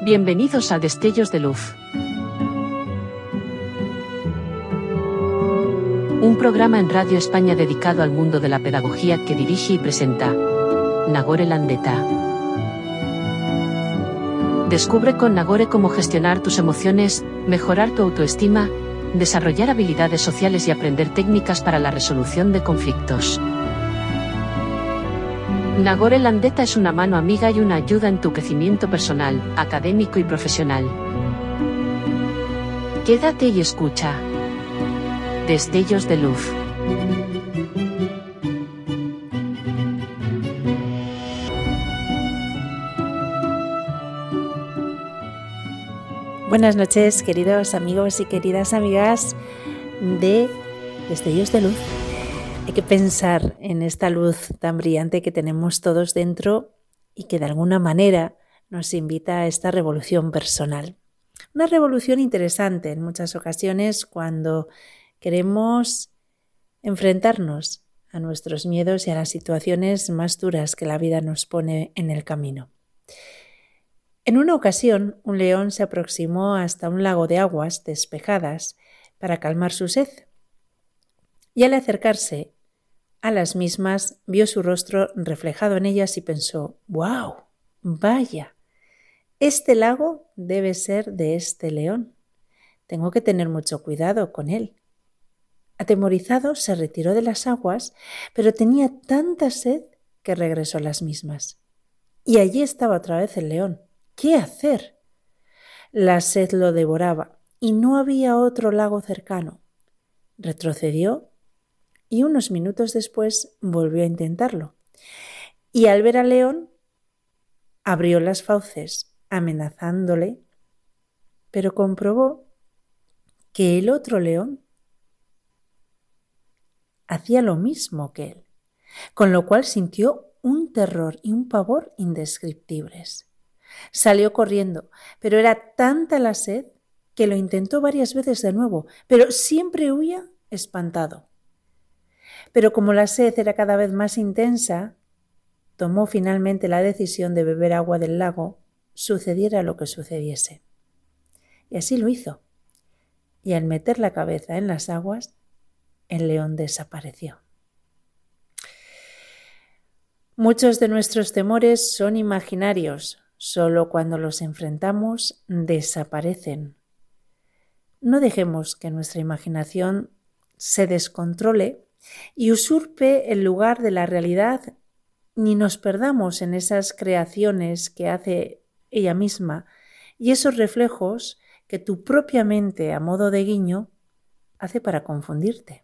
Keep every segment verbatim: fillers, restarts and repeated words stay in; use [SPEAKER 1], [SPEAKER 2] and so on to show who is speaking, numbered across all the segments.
[SPEAKER 1] Bienvenidos a Destellos de Luz. Un programa en Radio España dedicado al mundo de la pedagogía que dirige y presenta Nagore Landeta. Descubre con Nagore cómo gestionar tus emociones, mejorar tu autoestima, desarrollar habilidades sociales y aprender técnicas para la resolución de conflictos. Nagore Landeta es una mano amiga y una ayuda en tu crecimiento personal, académico y profesional. Quédate y escucha. Destellos de Luz.
[SPEAKER 2] Buenas noches, queridos amigos y queridas amigas de Destellos de Luz. Hay que pensar en esta luz tan brillante que tenemos todos dentro y que de alguna manera nos invita a esta revolución personal. Una revolución interesante en muchas ocasiones cuando queremos enfrentarnos a nuestros miedos y a las situaciones más duras que la vida nos pone en el camino. En una ocasión, un león se aproximó hasta un lago de aguas despejadas para calmar su sed. Y al acercarse a las mismas, vio su rostro reflejado en ellas y pensó: ¡wow! ¡Vaya! Este lago debe ser de este león. Tengo que tener mucho cuidado con él. Atemorizado, se retiró de las aguas, pero tenía tanta sed que regresó a las mismas. Y allí estaba otra vez el león. ¿Qué hacer? La sed lo devoraba y no había otro lago cercano. Retrocedió y unos minutos después volvió a intentarlo. Y al ver al león, abrió las fauces amenazándole, pero comprobó que el otro león hacía lo mismo que él, con lo cual sintió un terror y un pavor indescriptibles. Salió corriendo, pero era tanta la sed que lo intentó varias veces de nuevo, pero siempre huía espantado. Pero como la sed era cada vez más intensa, tomó finalmente la decisión de beber agua del lago, sucediera lo que sucediese. Y así lo hizo. Y al meter la cabeza en las aguas, el león desapareció. Muchos de nuestros temores son imaginarios. Solo cuando los enfrentamos desaparecen. No dejemos que nuestra imaginación se descontrole y usurpe el lugar de la realidad, ni nos perdamos en esas creaciones que hace ella misma y esos reflejos que tu propia mente, a modo de guiño, hace para confundirte.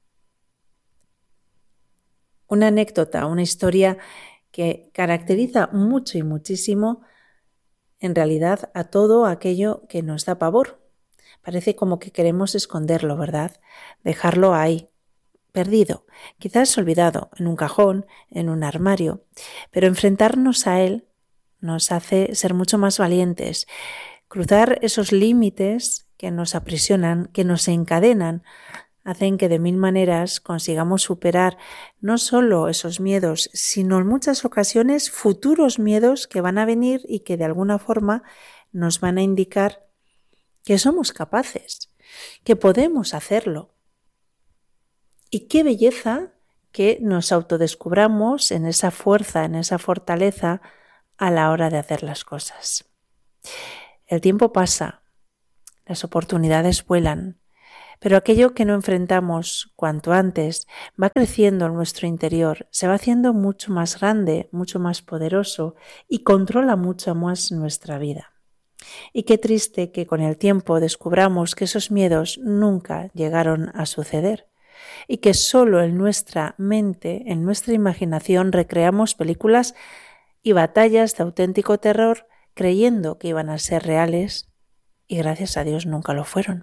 [SPEAKER 2] Una anécdota, una historia que caracteriza mucho y muchísimo, en realidad, a todo aquello que nos da pavor. Parece como que queremos esconderlo, ¿verdad? Dejarlo ahí, perdido, quizás olvidado, en un cajón, en un armario. Pero enfrentarnos a él nos hace ser mucho más valientes, cruzar esos límites que nos aprisionan, que nos encadenan, hacen que de mil maneras consigamos superar no solo esos miedos, sino en muchas ocasiones futuros miedos que van a venir y que de alguna forma nos van a indicar que somos capaces, que podemos hacerlo. Y qué belleza que nos autodescubramos en esa fuerza, en esa fortaleza a la hora de hacer las cosas. El tiempo pasa, las oportunidades vuelan, pero aquello que no enfrentamos cuanto antes va creciendo en nuestro interior, se va haciendo mucho más grande, mucho más poderoso y controla mucho más nuestra vida. Y qué triste que con el tiempo descubramos que esos miedos nunca llegaron a suceder y que solo en nuestra mente, en nuestra imaginación, recreamos películas y batallas de auténtico terror creyendo que iban a ser reales y gracias a Dios nunca lo fueron.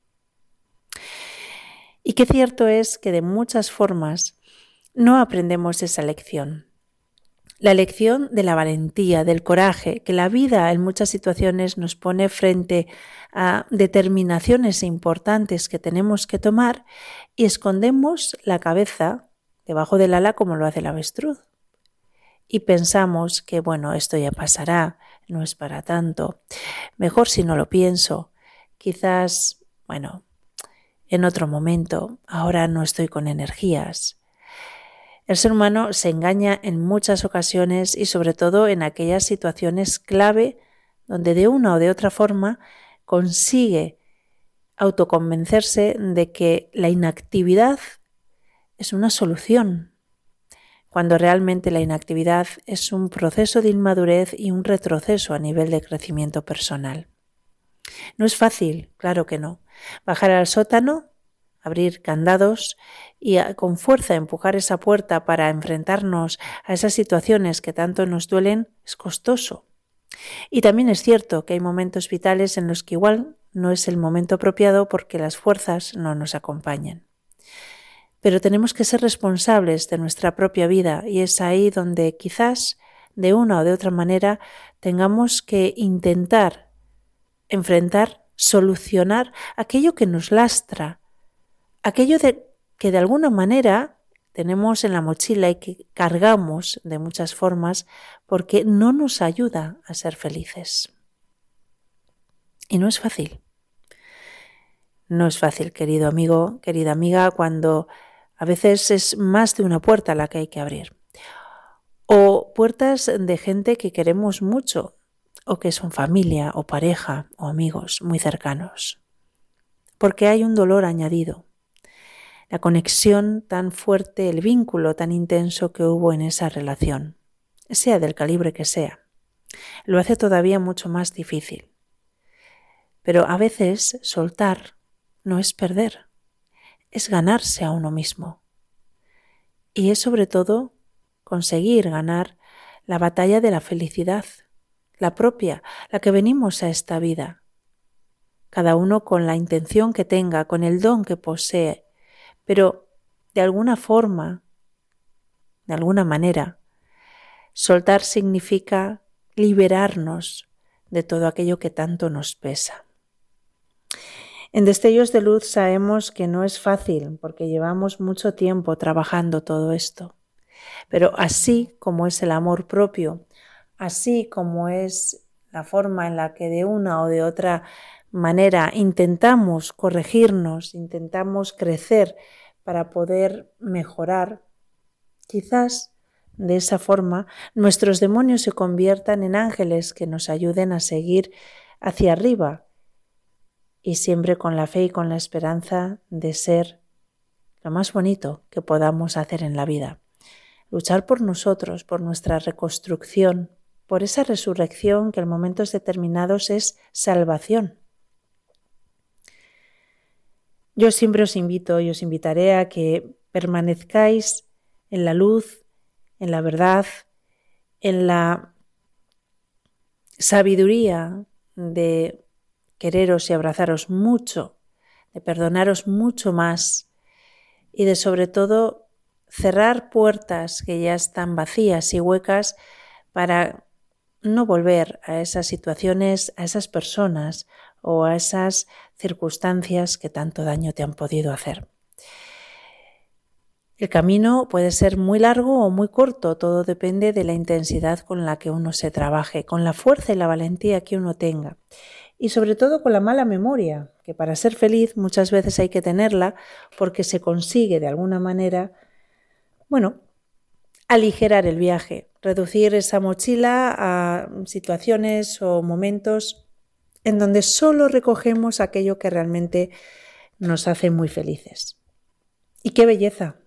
[SPEAKER 2] Y qué cierto es que de muchas formas no aprendemos esa lección. La lección de la valentía, del coraje, que la vida en muchas situaciones nos pone frente a determinaciones importantes que tenemos que tomar y escondemos la cabeza debajo del ala como lo hace el avestruz. y pensamos que, bueno, esto ya pasará, no es para tanto, mejor si no lo pienso, quizás, bueno, en otro momento, ahora no estoy con energías. El ser humano se engaña en muchas ocasiones y sobre todo en aquellas situaciones clave donde de una o de otra forma consigue autoconvencerse de que la inactividad es una solución, cuando realmente la inactividad es un proceso de inmadurez y un retroceso a nivel de crecimiento personal. No es fácil, claro que no. Bajar al sótano, abrir candados y con fuerza empujar esa puerta para enfrentarnos a esas situaciones que tanto nos duelen es costoso. Y también es cierto que hay momentos vitales en los que igual no es el momento apropiado porque las fuerzas no nos acompañan. Pero tenemos que ser responsables de nuestra propia vida y es ahí donde quizás de una o de otra manera tengamos que intentar enfrentar, solucionar aquello que nos lastra, aquello de, que de alguna manera tenemos en la mochila y que cargamos de muchas formas porque no nos ayuda a ser felices. Y no es fácil. No es fácil, querido amigo, querida amiga, cuando a veces es más de una puerta la que hay que abrir. O puertas de gente que queremos mucho, o que son familia, o pareja, o amigos muy cercanos. Porque hay un dolor añadido. La conexión tan fuerte, el vínculo tan intenso que hubo en esa relación, sea del calibre que sea, lo hace todavía mucho más difícil. Pero a veces soltar no es perder, es ganarse a uno mismo. Y es sobre todo conseguir ganar la batalla de la felicidad, la propia, la que venimos a esta vida. Cada uno con la intención que tenga, con el don que posee, pero de alguna forma, de alguna manera, soltar significa liberarnos de todo aquello que tanto nos pesa. En Destellos de Luz sabemos que no es fácil porque llevamos mucho tiempo trabajando todo esto, pero así como es el amor propio, así como es la forma en la que de una o de otra manera intentamos corregirnos, intentamos crecer para poder mejorar, quizás de esa forma nuestros demonios se conviertan en ángeles que nos ayuden a seguir hacia arriba y siempre con la fe y con la esperanza de ser lo más bonito que podamos hacer en la vida. Luchar por nosotros, por nuestra reconstrucción, por esa resurrección que en momentos determinados es salvación. Yo siempre os invito y os invitaré a que permanezcáis en la luz, en la verdad, en la sabiduría de quereros y abrazaros mucho, de perdonaros mucho más y de sobre todo cerrar puertas que ya están vacías y huecas para no volver a esas situaciones, a esas personas o a esas circunstancias que tanto daño te han podido hacer. El camino puede ser muy largo o muy corto, todo depende de la intensidad con la que uno se trabaje, con la fuerza y la valentía que uno tenga y sobre todo con la mala memoria, que para ser feliz muchas veces hay que tenerla porque se consigue de alguna manera, bueno, aligerar el viaje, reducir esa mochila a situaciones o momentos en donde solo recogemos aquello que realmente nos hace muy felices. Y qué belleza